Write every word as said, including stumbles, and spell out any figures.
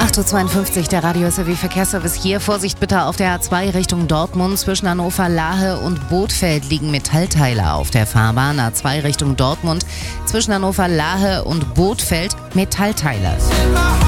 acht Uhr zweiundfünfzig, der Radio S R W Verkehrsservice hier. Vorsicht bitte auf der A zwei Richtung Dortmund. Zwischen Hannover, Lahe und Bothfeld liegen Metallteile auf der Fahrbahn. A zwei Richtung Dortmund. Zwischen Hannover, Lahe und Bothfeld Metallteile.